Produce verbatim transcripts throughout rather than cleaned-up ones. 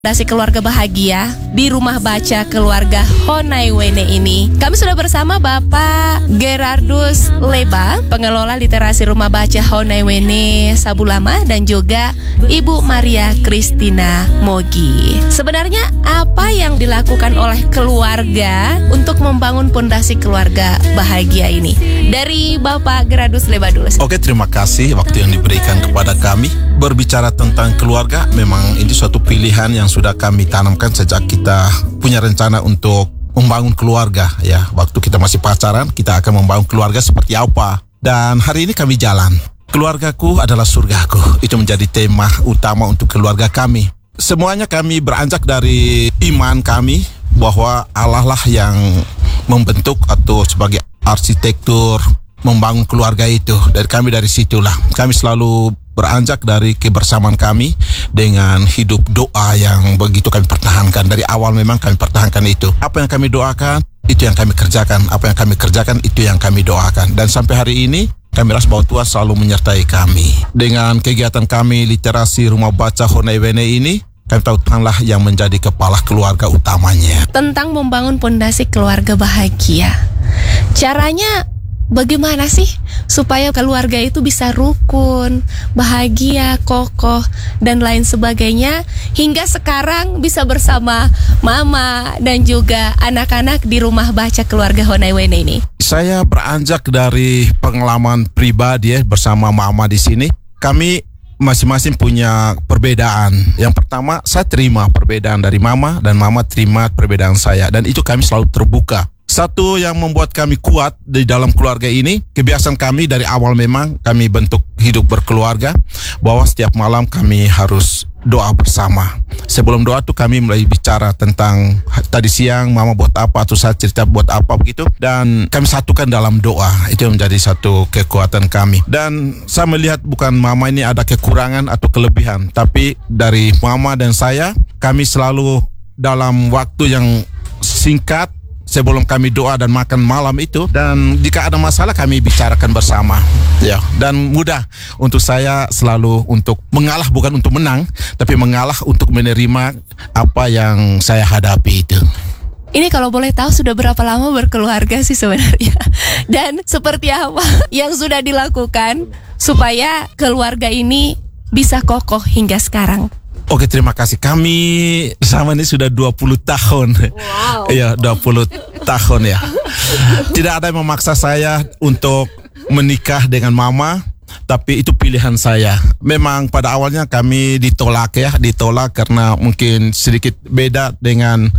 Fondasi Keluarga Bahagia di Rumah Baca Keluarga Honaiwene ini. Kami sudah bersama Bapak Gerardus Leba, pengelola literasi Rumah Baca Honaiwene Sabulama, dan juga Ibu Maria Kristina Mogi. Sebenarnya apa yang dilakukan oleh keluarga untuk membangun fondasi keluarga bahagia ini? Dari Bapak Gerardus Leba dulu. Oke, terima kasih waktu yang diberikan kepada kami. Berbicara tentang keluarga, memang ini suatu pilihan yang sudah kami tanamkan sejak kita punya rencana untuk membangun keluarga. Ya, waktu kita masih pacaran, kita akan membangun keluarga seperti apa. Dan hari ini kami jalan. Keluargaku adalah surgaku. Itu menjadi tema utama untuk keluarga kami. Semuanya kami beranjak dari iman kami bahwa Allah lah yang membentuk atau sebagai arsitektur membangun keluarga itu. Dari kami dari situlah kami selalu beranjak dari kebersamaan kami dengan hidup doa yang begitu kami pertahankan. Dari awal memang kami pertahankan itu. Apa yang kami doakan, itu yang kami kerjakan. Apa yang kami kerjakan, itu yang kami doakan. Dan sampai hari ini kami rasa bahwa Tuhan selalu menyertai kami. Dengan kegiatan kami literasi Rumah Baca Honaiwene ini, kami tahu Tuhanlah yang menjadi kepala keluarga utamanya. Tentang membangun fondasi keluarga bahagia, caranya bagaimana sih supaya keluarga itu bisa rukun, bahagia, kokoh, dan lain sebagainya, hingga sekarang bisa bersama mama dan juga anak-anak di Rumah Baca Keluarga Honaiwene ini? Saya beranjak dari pengalaman pribadi ya, bersama mama di sini. Kami masing-masing punya perbedaan. Yang pertama, saya terima perbedaan dari mama, dan mama terima perbedaan saya, dan itu kami selalu terbuka. Satu yang membuat kami kuat di dalam keluarga ini, kebiasaan kami dari awal memang kami bentuk hidup berkeluarga, bahwa setiap malam kami harus doa bersama. Sebelum doa tuh kami mulai bicara tentang tadi siang mama buat apa, atau saya cerita buat apa begitu, dan kami satukan dalam doa. Itu menjadi satu kekuatan kami. Dan saya melihat bukan mama ini ada kekurangan atau kelebihan, tapi dari mama dan saya, kami selalu dalam waktu yang singkat sebelum kami doa dan makan malam itu, dan jika ada masalah kami bicarakan bersama. Ya, dan mudah untuk saya selalu untuk mengalah, bukan untuk menang, tapi mengalah untuk menerima apa yang saya hadapi itu. Ini kalau boleh tahu sudah berapa lama berkeluarga sih sebenarnya? Dan seperti apa yang sudah dilakukan supaya keluarga ini bisa kokoh hingga sekarang? Oke, terima kasih. Kami sama ini sudah dua puluh tahun. Wow. Iya, dua puluh tahun ya. Tidak ada yang memaksa saya untuk menikah dengan mama, tapi itu pilihan saya. Memang pada awalnya kami ditolak ya, ditolak karena mungkin sedikit beda dengan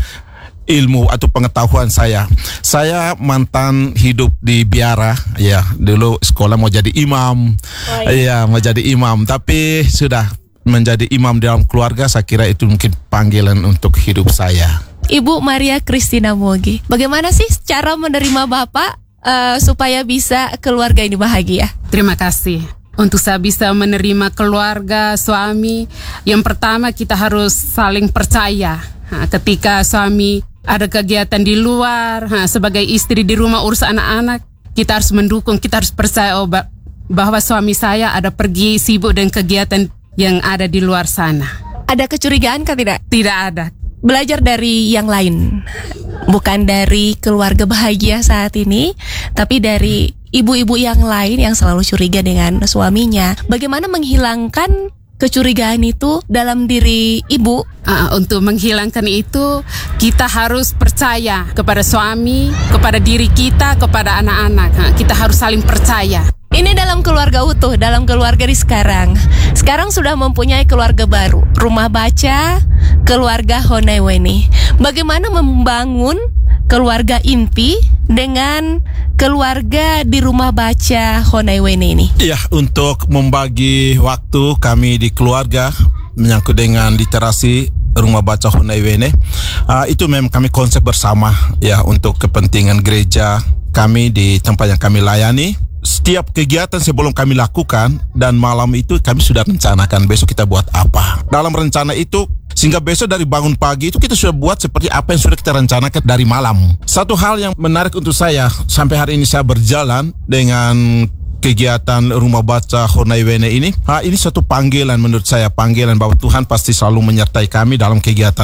ilmu atau pengetahuan saya. Saya mantan hidup di biara, ya, dulu sekolah mau jadi imam. Oh, iya. Ya, mau jadi imam, tapi sudah menjadi imam dalam keluarga, saya kira itu mungkin panggilan untuk hidup saya. Ibu Maria Kristina Mogi, bagaimana sih cara menerima Bapak uh, supaya bisa keluarga ini bahagia? Terima kasih. Untuk saya bisa menerima keluarga suami, yang pertama kita harus saling percaya. Nah, ketika suami ada kegiatan di luar, nah, sebagai istri di rumah urus anak-anak, kita harus mendukung, kita harus percaya oh, bahwa suami saya ada pergi sibuk dan kegiatan yang ada di luar sana. Ada kecurigaan kan tidak? Tidak ada. Belajar dari yang lain, bukan dari keluarga bahagia saat ini, tapi dari ibu-ibu yang lain yang selalu curiga dengan suaminya. Bagaimana menghilangkan kecurigaan itu dalam diri ibu? Uh, untuk menghilangkan itu, kita harus percaya kepada suami, kepada diri kita, kepada anak-anak. Uh, kita harus saling percaya. Ini dalam keluarga utuh, dalam keluarga di sekarang. Sekarang sudah mempunyai keluarga baru, Rumah Baca Keluarga Honaiwene. Bagaimana membangun keluarga inti dengan keluarga di Rumah Baca Honaiwene ini? Ya, untuk membagi waktu kami di keluarga menyangkut dengan literasi Rumah Baca Honaiwene, uh, itu memang kami konsep bersama ya, untuk kepentingan gereja kami di tempat yang kami layani. Setiap kegiatan sebelum kami lakukan, dan malam itu kami sudah rencanakan besok kita buat apa. Dalam rencana itu, sehingga besok dari bangun pagi itu kita sudah buat seperti apa yang sudah kita rencanakan dari malam. Satu hal yang menarik untuk saya, sampai hari ini saya berjalan dengan kegiatan Rumah Baca Honaiwene ini, ha, ini suatu panggilan menurut saya, panggilan bahwa Tuhan pasti selalu menyertai kami dalam kegiatan